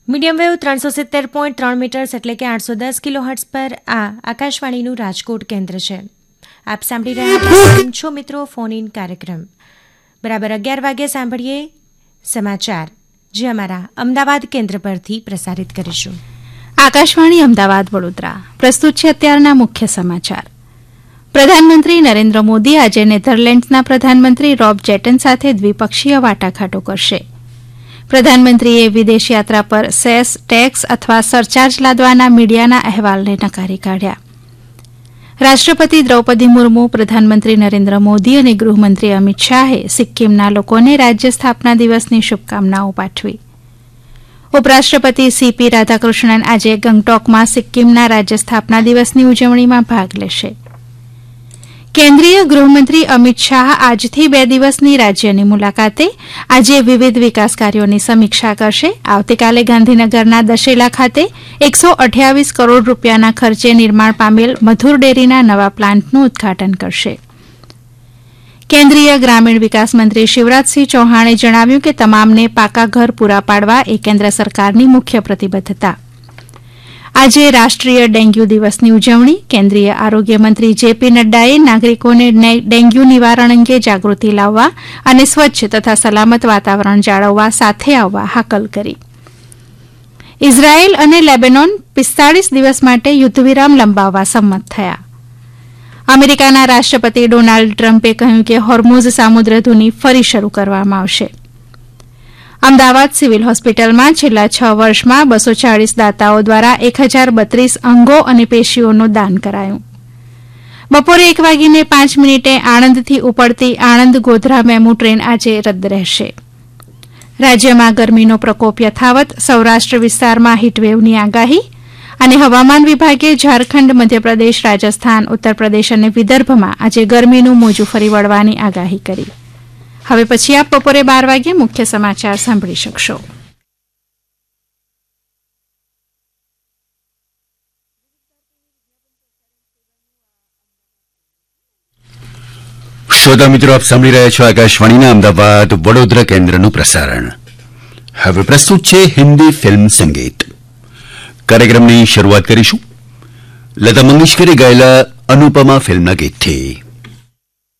Medium wave 370.3 metres એટલે કે 810 kilohertz પર આ આકાશવાણીનું રાજકોટ કેન્દ્ર છે. આપ સાંભળી રહ્યા છો મિત્રો ફોન ઇન કાર્યક્રમ. બરાબર 11 વાગે સાંભળીએ સમાચાર, જે અમારા અમદાવાદ કેન્દ્ર પરથી પ્રસારિત કરીશું. આકાશવાણી અમદાવાદ વડોદરા પ્રસ્તુત છે અત્યારના મુખ્ય સમાચાર. પ્રધાનમંત્રી નરેન્દ્ર મોદી આજે નેધરલેન્ડ્સના પ્રધાનમંત્રી રોબ જેટન સાથે દ્વિપક્ષીય વાટાઘાટો કરશે. પ્રધાનમંત્રીએ વિદેશ યાત્રા પર સેસ, ટેક્સ અથવા સરચાર્જ લાદવાના મીડિયાના અહેવાલને નકારી કાઢ્યા. રાષ્ટ્રપતિ દ્રૌપદી મુર્મુ, પ્રધાનમંત્રી નરેન્દ્ર મોદી અને ગૃહમંત્રી અમિત શાહે સિક્કિમના લોકોને રાજ્ય સ્થાપના દિવસની શુભકામનાઓ પાઠવી. ઉપરાષ્ટ્રપતિ સીપી રાધાકૃષ્ણન આજે ગંગટોકમાં સિક્કિમના રાજ્ય સ્થાપના દિવસની ઉજવણીમાં ભાગ લેશે. કેન્દ્રીય ગૃહમંત્રી અમિત શાહ આજથી 2 દિવસની રાજ્યની મુલાકાતે આજે વિવિધ વિકાસ કાર્યોની સમીક્ષા કરશે. આવતીકાલે ગાંધીનગરના દશેલા ખાતે 128 કરોડ રૂપિયાના ખર્ચે નિર્માણ પામેલ મધુર ડેરીના નવા પ્લાન્ટનું ઉદઘાટન કરશે. કેન્દ્રીય ગ્રામીણ વિકાસ મંત્રી શિવરાજસિંહ ચૌહાણે જણાવ્યું કે તમામને પાકા ઘર પૂરા પાડવા એ કેન્દ્ર સરકારની મુખ્ય પ્રતિબદ્ધતા. આજે રાષ્ટ્રીય ડેન્ગ્યુ દિવસની ઉજવણી. કેન્દ્રીય આરોગ્ય મંત્રી જેપી નડ્ડાએ નાગરિકોને ડેન્ગ્યુ નિવારણ અંગે જાગૃતિ લાવવા અને સ્વચ્છ તથા સલામત વાતાવરણ જાળવવા સાથે આવવા હાકલ કરી. ઇઝરાયેલ અને લેબેનોન 45 દિવસ માટે યુદ્ધવિરામ લંબાવવા સંમત થયા. અમેરિકાના રાષ્ટ્રપતિ ડોનાલ્ડ ટ્રમ્પે કહ્યું કે હોર્મુઝ સામુદ્રધુની ફરી શરૂ કરવામાં આવશે. અમદાવાદ સિવિલ હોસ્પિટલમાં છેલ્લા 6 વર્ષમાં 240 દાતાઓ દ્વારા 1032 અંગો અને પેશીઓનું દાન કરાયું. બપોરે 1:05 આણંદથી ઉપડતી આણંદ ગોધરા મેમુ ટ્રેન આજે રદ રહેશે. રાજ્યમાં ગરમીનો પ્રકોપ યથાવત. સૌરાષ્ટ્ર વિસ્તારમાં હીટવેવની આગાહી અને હવામાન વિભાગે ઝારખંડ, મધ્યપ્રદેશ, રાજસ્થાન, ઉત્તરપ્રદેશ અને વિદર્ભમાં આજે ગરમીનું મોજું ફરી વળવાની આગાહી કરી. હવે પછી આપ બપોરે 12 વાગે મુખ્ય સમાચાર સાંભળી શકશો. શ્રોતા મિત્રો, આપ સાંભળી રહ્યા છો આકાશવાણીના અમદાવાદ વડોદરા કેન્દ્રનું પ્રસારણ. હવે પ્રસ્તુત છે હિન્દી ફિલ્મ સંગીત. કાર્યક્રમની શરૂઆત કરીશું લતા મંગેશકરે ગાયેલા અનુપમા ફિલ્મના ગીતથી.